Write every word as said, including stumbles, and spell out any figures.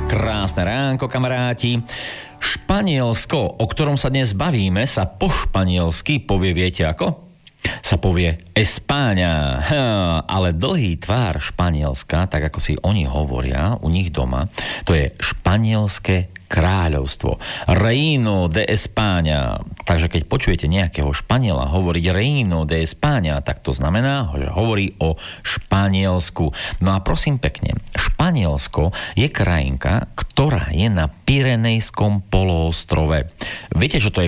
Krásne ránko, kamaráti. Španielsko, o ktorom sa dnes bavíme, sa po španielsky povie, viete ako? Sa povie Espáňa. Ha, ale dlhý tvár Španielska, tak ako si oni hovoria u nich doma, to je španielské kráľovstvo. Reino de España. Takže keď počujete nejakého Španiela hovoriť Reino de España, tak to znamená, že hovorí o Španielsku. No a prosím pekne, Španielsko je krajinka, ktorá je na Pyrenejskom poloostrove. Viete, čo to je